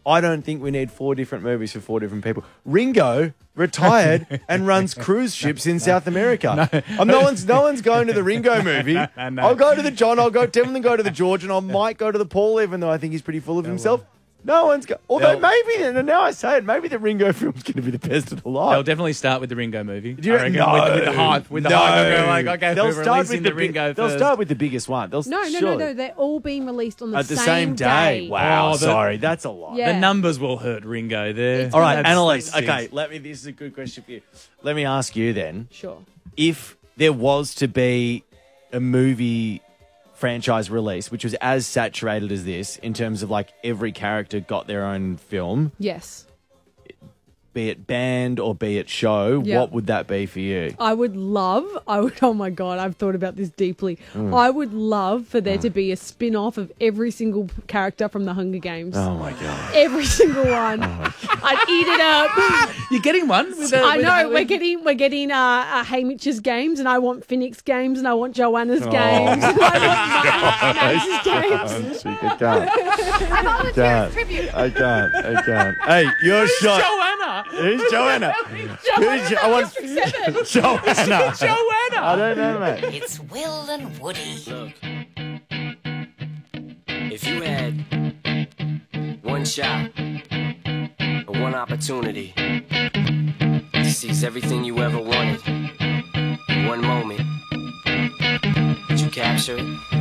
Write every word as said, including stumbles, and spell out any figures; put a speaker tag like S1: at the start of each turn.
S1: I don't think we need four different movies for four different people. Ringo retired and runs cruise ships in South America. No, um, no one's no one's going to the Ringo movie.
S2: no, no.
S1: I'll go to the John. I'll go definitely go to the George, and I might go to the Paul, even though I think he's pretty full of himself. No one's go- Although
S2: They'll-
S1: maybe, and now I say it, maybe the Ringo film's going to be the best of the lot.
S2: They'll definitely start with the Ringo movie.
S1: Do you
S2: I reckon,
S1: no,
S2: with, with the hype. With the
S1: no.
S2: hype. They'll go like, okay,
S1: they'll
S2: we're
S1: start
S2: releasing
S1: with
S2: the,
S1: the big-
S2: Ringo
S1: They'll
S2: first.
S1: start with the biggest one. They'll
S3: No, no,
S1: surely.
S3: no, no. They're all being released on the,
S1: At the same day. Wow,
S2: Oh, the-
S1: sorry, that's a lot.
S3: Yeah.
S2: The numbers will hurt Ringo there.
S3: It's
S1: All right,
S3: That's-
S1: Annalise.
S2: that's
S1: Okay,
S2: six.
S1: let me. This is a good question for you. Let me ask you then:
S3: Sure.
S1: if there was to be a movie franchise release which was as saturated as this in terms of like every character got their own film,
S3: Yes.
S1: be it band or be it show,
S3: Yeah.
S1: what would that be for you?
S3: I would love, I would, oh my God, I've thought about this deeply.
S1: Mm.
S3: I would love for there to be a spin off of every single character from the Hunger Games.
S1: Oh my god!
S3: Every single one. I'd eat it up.
S2: You're getting one? With the,
S3: I
S2: with
S3: know,
S2: the-
S3: we're getting we're getting uh, uh, Haymitch's games, and I want Phoenix games, and I want Joanna's games, and I want Max's games.
S1: I can't. can't. I can't. I can't. Hey, your shot.
S2: Joanna.
S1: Who's Joanna? Who's Jo- I want Joanna.
S2: Joanna.
S1: I don't know, mate.
S4: It's Will and Woody.
S5: Look, if you had one shot or one opportunity to seize everything you ever wanted in one moment, would you capture it?